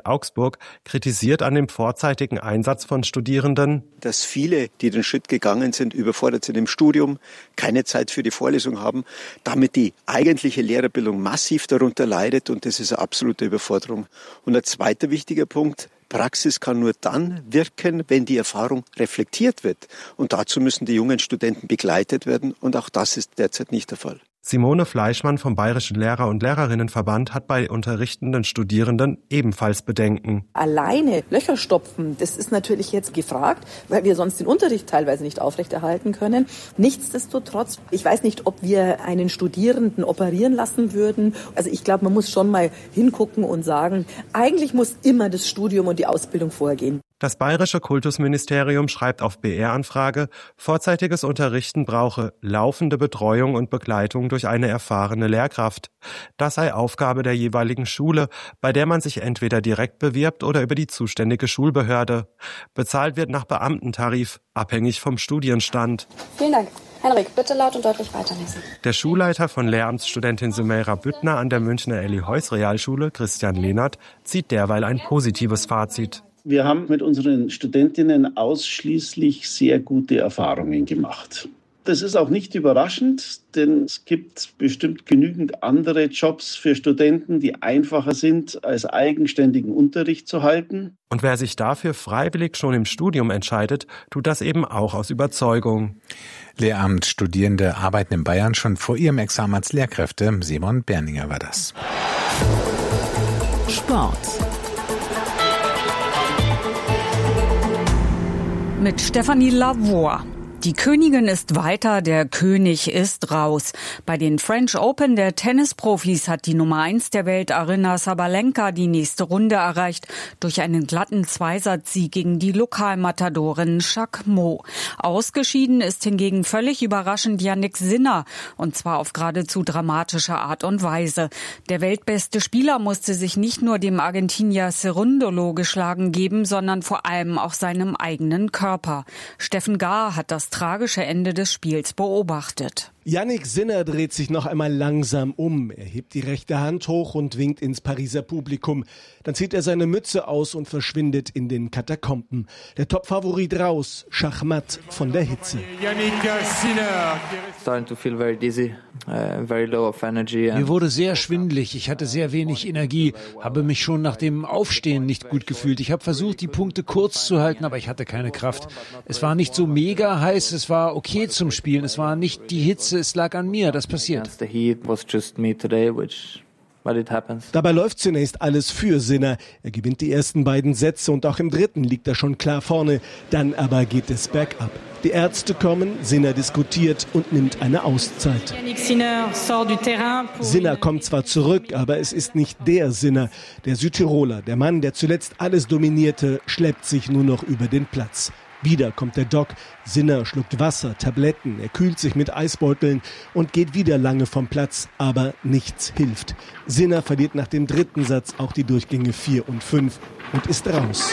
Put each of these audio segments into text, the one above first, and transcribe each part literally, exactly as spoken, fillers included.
Augsburg kritisiert an dem vorzeitigen Einsatz von Studierenden, dass viele, die den Schritt gegangen sind, überfordert sind im Studium, keine Zeit für die Vorlesung haben, damit die eigentliche Lehrerbildung massiv darunter leidet und das ist eine absolute Überforderung. Und ein zweiter wichtiger Punkt, Praxis kann nur dann wirken, wenn die Erfahrung reflektiert wird. Und dazu müssen die jungen Studenten begleitet werden. Und auch das ist derzeit nicht der Fall. Simone Fleischmann vom Bayerischen Lehrer- und Lehrerinnenverband hat bei unterrichtenden Studierenden ebenfalls Bedenken. Alleine Löcher stopfen, das ist natürlich jetzt gefragt, weil wir sonst den Unterricht teilweise nicht aufrechterhalten können. Nichtsdestotrotz, ich weiß nicht, ob wir einen Studierenden operieren lassen würden. Also ich glaube, man muss schon mal hingucken und sagen, eigentlich muss immer das Studium und die Ausbildung vorgehen. Das Bayerische Kultusministerium schreibt auf B R-Anfrage, vorzeitiges Unterrichten brauche laufende Betreuung und Begleitung durch eine erfahrene Lehrkraft. Das sei Aufgabe der jeweiligen Schule, bei der man sich entweder direkt bewirbt oder über die zuständige Schulbehörde. Bezahlt wird nach Beamtentarif, abhängig vom Studienstand. Vielen Dank. Henrik, bitte laut und deutlich weiterlesen. Der Schulleiter von Lehramtsstudentin Sumeira Büttner an der Münchner Elli-Heuss-Realschule, Christian Lehnert, zieht derweil ein positives Fazit. Wir haben mit unseren Studentinnen ausschließlich sehr gute Erfahrungen gemacht. Das ist auch nicht überraschend, denn es gibt bestimmt genügend andere Jobs für Studenten, die einfacher sind, als eigenständigen Unterricht zu halten. Und wer sich dafür freiwillig schon im Studium entscheidet, tut das eben auch aus Überzeugung. Lehramtsstudierende arbeiten in Bayern schon vor ihrem Examen als Lehrkräfte. Simon Berninger war das. Sport. Mit Stefanie Lavoie. Die Königin ist weiter, der König ist raus. Bei den French Open der Tennisprofis hat die Nummer eins der Welt Aryna Sabalenka die nächste Runde erreicht durch einen glatten Zweisatzsieg gegen die Lokalmatadorin Jacques Mo. Ausgeschieden ist hingegen völlig überraschend Jannik Sinner, und zwar auf geradezu dramatische Art und Weise. Der weltbeste Spieler musste sich nicht nur dem Argentinier Cerundolo geschlagen geben, sondern vor allem auch seinem eigenen Körper. Steffen Gahr hat das tragische Ende des Spiels beobachtet. Jannik Sinner dreht sich noch einmal langsam um. Er hebt die rechte Hand hoch und winkt ins Pariser Publikum. Dann zieht er seine Mütze aus und verschwindet in den Katakomben. Der Topfavorit raus, Schachmatt von der Hitze. Mir wurde sehr schwindelig, ich hatte sehr wenig Energie, habe mich schon nach dem Aufstehen nicht gut gefühlt. Ich habe versucht, die Punkte kurz zu halten, aber ich hatte keine Kraft. Es war nicht so mega heiß, es war okay zum Spielen, es war nicht die Hitze. Es lag an mir, das passiert. Dabei läuft zunächst alles für Sinner. Er gewinnt die ersten beiden Sätze und auch im dritten liegt er schon klar vorne. Dann aber geht es bergab. Die Ärzte kommen, Sinner diskutiert und nimmt eine Auszeit. Sinner kommt zwar zurück, aber es ist nicht der Sinner. Der Südtiroler, der Mann, der zuletzt alles dominierte, schleppt sich nur noch über den Platz. Wieder kommt der Doc. Sinner schluckt Wasser, Tabletten, er kühlt sich mit Eisbeuteln und geht wieder lange vom Platz, aber nichts hilft. Sinner verliert nach dem dritten Satz auch die Durchgänge vier und fünf und ist raus.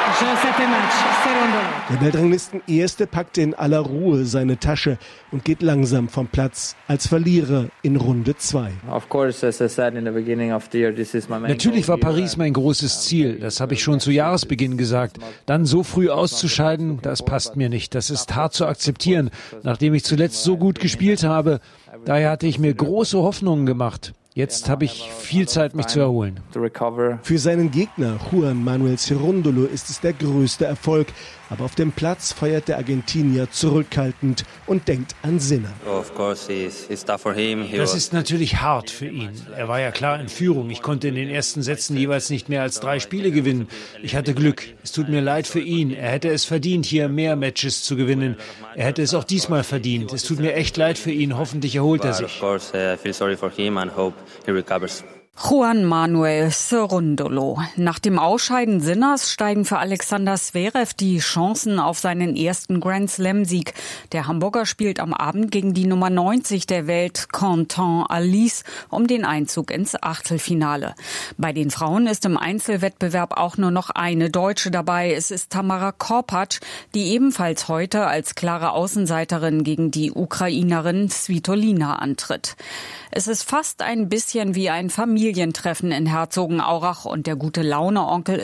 Der Weltranglisten-Erste packte in aller Ruhe seine Tasche und geht langsam vom Platz als Verlierer in Runde zwei. Natürlich war Paris mein großes Ziel. Das habe ich schon zu Jahresbeginn gesagt. Dann so früh auszuscheiden, das passt mir nicht. Das ist hart zu akzeptieren, nachdem ich zuletzt so gut gespielt habe. Daher hatte ich mir große Hoffnungen gemacht. Jetzt habe ich viel Zeit, mich zu erholen. Für seinen Gegner Juan Manuel Cerundolo ist es der größte Erfolg. Aber auf dem Platz feiert der Argentinier zurückhaltend und denkt an Sinner. Das ist natürlich hart für ihn. Er war ja klar in Führung. Ich konnte in den ersten Sätzen jeweils nicht mehr als drei Spiele gewinnen. Ich hatte Glück. Es tut mir leid für ihn. Er hätte es verdient, hier mehr Matches zu gewinnen. Er hätte es auch diesmal verdient. Es tut mir echt leid für ihn. Hoffentlich erholt er sich. Juan Manuel Cerundolo. Nach dem Ausscheiden Sinners steigen für Alexander Zverev die Chancen auf seinen ersten Grand-Slam-Sieg. Der Hamburger spielt am Abend gegen die Nummer neunzig der Welt, Quentin Alice, um den Einzug ins Achtelfinale. Bei den Frauen ist im Einzelwettbewerb auch nur noch eine Deutsche dabei. Es ist Tamara Korpatsch, die ebenfalls heute als klare Außenseiterin gegen die Ukrainerin Svitolina antritt. Es ist fast ein bisschen wie ein Familientreffen in Herzogenaurach und der gute Laune-Onkel